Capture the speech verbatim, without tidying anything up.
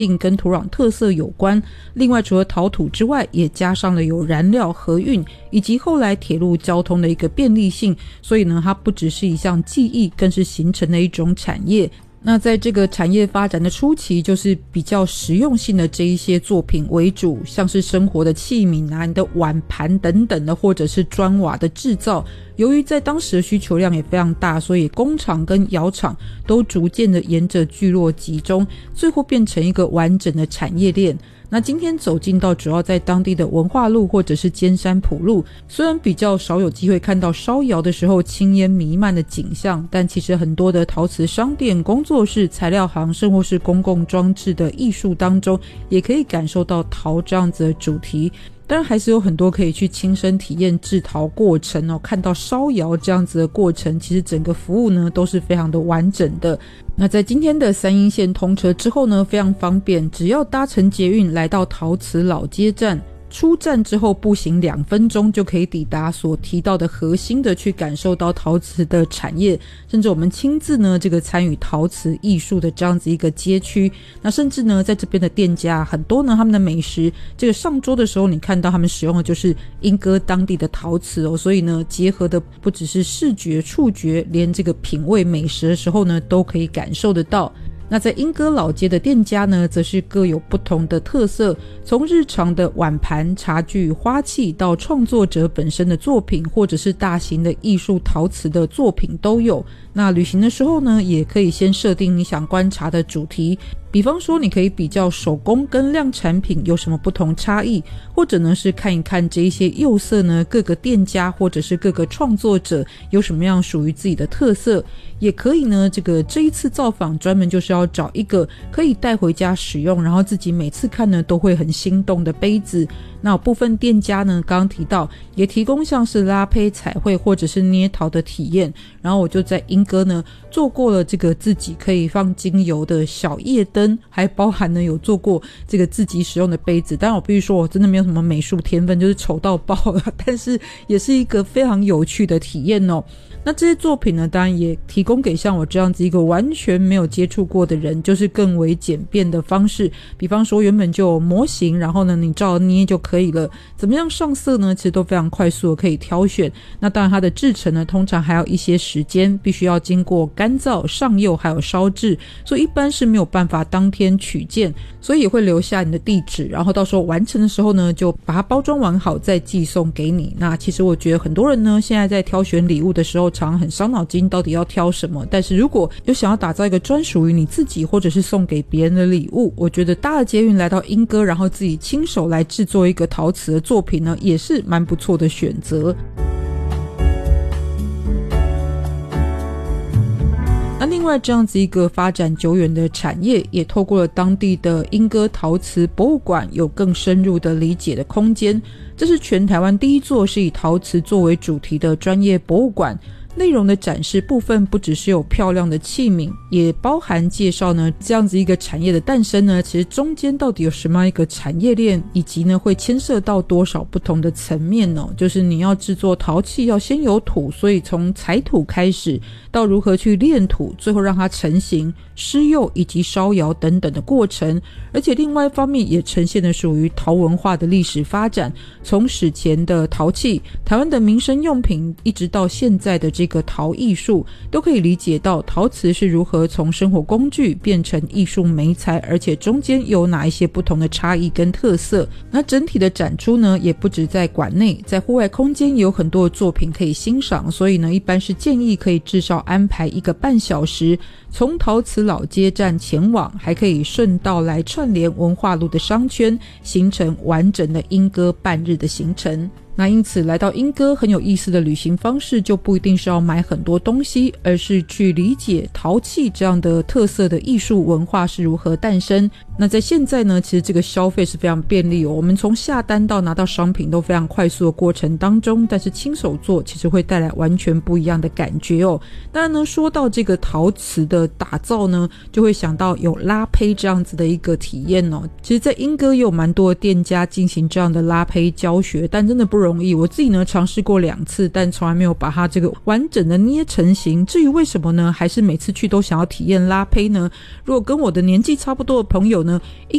性跟土壤特色有关。另外除了陶土之外，也加上了有燃料河运以及后来铁路交通的一个便利性，所以呢它不只是一项技艺，更是形成了一种产业。那在这个产业发展的初期，就是比较实用性的这一些作品为主，像是生活的器皿啊、你的碗盘等等的，或者是砖瓦的制造。由于在当时的需求量也非常大，所以工厂跟窑厂都逐渐的沿着聚落集中，最后变成一个完整的产业链。那今天走进到主要在当地的文化路或者是尖山埔路，虽然比较少有机会看到烧窑的时候青烟弥漫的景象，但其实很多的陶瓷商店、工作室、材料行甚或是公共装置的艺术当中，也可以感受到陶这样子的主题。当然还是有很多可以去亲身体验制陶过程哦，看到烧窑这样子的过程，其实整个服务呢都是非常的完整的。那在今天的三鶯线通车之后呢，非常方便，只要搭乘捷运来到陶瓷老街站，出站之后步行两分钟就可以抵达所提到的核心的去感受到陶瓷的产业，甚至我们亲自呢这个参与陶瓷艺术的这样子一个街区。那甚至呢在这边的店家很多呢，他们的美食这个上桌的时候，你看到他们使用的就是莺歌当地的陶瓷哦，所以呢结合的不只是视觉触觉，连这个品味美食的时候呢都可以感受得到。那在莺歌老街的店家呢，则是各有不同的特色，从日常的碗盘、茶具、花器，到创作者本身的作品，或者是大型的艺术陶瓷的作品都有。那旅行的时候呢，也可以先设定你想观察的主题，比方说你可以比较手工跟量产品有什么不同差异，或者呢是看一看这一些釉色呢，各个店家或者是各个创作者有什么样属于自己的特色。也可以呢这个这一次造访专门就是要找一个可以带回家使用，然后自己每次看呢都会很心动的杯子。那有部分店家呢刚刚提到也提供像是拉胚彩绘或者是捏陶的体验，然后我就在莺歌呢做过了这个自己可以放精油的小夜灯，还包含呢有做过这个自己使用的杯子。当然我必须说我真的没有什么美术天分，就是丑到爆了，但是也是一个非常有趣的体验哦。那这些作品呢，当然也提供给像我这样子一个完全没有接触过的人，就是更为简便的方式。比方说原本就有模型，然后呢你照捏就可以了，怎么样上色呢，其实都非常快速的可以挑选。那当然它的制成呢通常还要一些时间，必须要经过干燥、上釉还有烧制，所以一般是没有办法当天取件，所以也会留下你的地址，然后到时候完成的时候呢就把它包装完好再寄送给你。那其实我觉得很多人呢现在在挑选礼物的时候常常很伤脑筋，到底要挑什么。但是如果有想要打造一个专属于你自己或者是送给别人的礼物，我觉得搭了捷运来到莺歌，然后自己亲手来制作一个陶瓷的作品呢，也是蛮不错的选择。那另外这样子一个发展久远的产业，也透过了当地的莺歌陶瓷博物馆有更深入的理解的空间。这是全台湾第一座是以陶瓷作为主题的专业博物馆，内容的展示部分不只是有漂亮的器皿，也包含介绍呢这样子一个产业的诞生呢，其实中间到底有什么样一个产业链，以及呢会牵涉到多少不同的层面呢？就是你要制作陶器要先有土，所以从采土开始，到如何去炼土，最后让它成型、施釉以及烧窑等等的过程。而且另外一方面也呈现了属于陶文化的历史发展，从史前的陶器、台湾的民生用品，一直到现在的这个陶艺术，都可以理解到陶瓷是如何从生活工具变成艺术媒材，而且中间有哪一些不同的差异跟特色。那整体的展出呢也不止在馆内，在户外空间也有很多的作品可以欣赏，所以呢一般是建议可以至少安排一个半小时，从陶瓷老街站前往，还可以顺道来串联文化路的商圈，形成完整的莺歌半日的行程。那因此来到莺歌很有意思的旅行方式，就不一定是要买很多东西，而是去理解陶器这样的特色的艺术文化是如何诞生。那在现在呢，其实这个消费是非常便利哦，我们从下单到拿到商品都非常快速的过程当中，但是亲手做其实会带来完全不一样的感觉哦。当然呢，说到这个陶瓷的打造呢，就会想到有拉胚这样子的一个体验哦。其实在莺歌也有蛮多的店家进行这样的拉胚教学，但真的不容易，我自己呢尝试过两次，但从来没有把它这个完整的捏成型。至于为什么呢，还是每次去都想要体验拉胚呢？如果跟我的年纪差不多的朋友呢，应